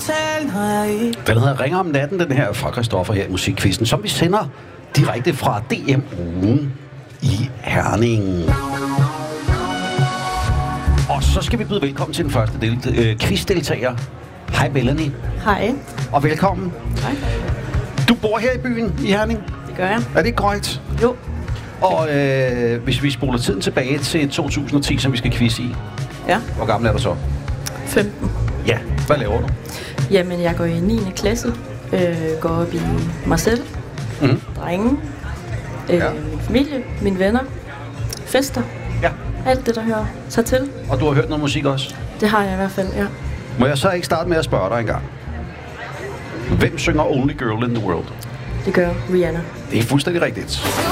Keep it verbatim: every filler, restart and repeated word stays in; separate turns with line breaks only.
Den hedder Ringer om natten, den her fra Christoffer her i Musikkvisten, som vi sender direkte fra D M-ugen i Herning. Og så skal vi byde velkommen til den første del, øh, quizdeltager. Hej Melanie.
Hej.
Og velkommen.
Hej.
Du bor her i byen i Herning?
Det gør jeg.
Er det ikke korrekt?
Jo.
Og øh, hvis vi spoler tiden tilbage til to tusind og ti, som vi skal quizze i.
Ja.
Hvor gammel er du så?
femten.
Ja. Hvad laver du?
Jamen, jeg går i niende klasse. Øh, går op i mig selv.
Mm-hmm.
Drenge. Øh,
Ja.
Min familie. Mine venner. Fester.
Ja.
Alt det, der hører sig til.
Og du har hørt noget musik også?
Det har jeg i hvert fald, ja.
Må jeg så ikke starte med at spørge dig engang? Hvem synger Only Girl in the World?
Det gør Rihanna.
Det er fuldstændig rigtigt.